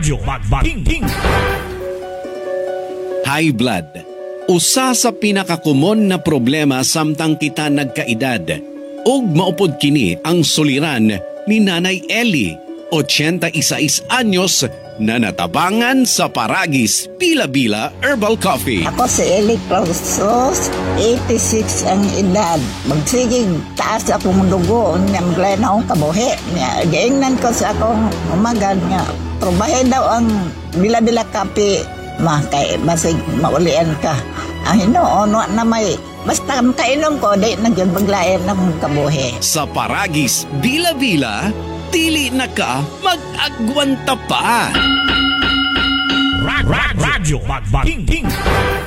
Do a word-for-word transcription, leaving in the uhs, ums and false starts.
Radyo Magbating. High blood. Usa sa pinakakumon na problema samtang kita nagkaedad. Ug maupod kini ang suliran ni Nanay Ellie, eighty-six anyos, na natabangan sa Paragis Bila-Bila Herbal Coffee. Ako si Eli Clausos, eighty-six ang edad. Magsigig taas akong dugo, niya maglay na akong kabuhi. Niya, giingnan ko sa akong umagad nga, probahe daw ang Bila-Bila Coffee, ma, kay basig maulian ka. Ang hinoon, wa na may, basta kainom ko, di nagyan maglayan ng kabuhi. Sa Paragis Bila-Bila, dili na ka mag-agwanta pa. Radyo Magbating.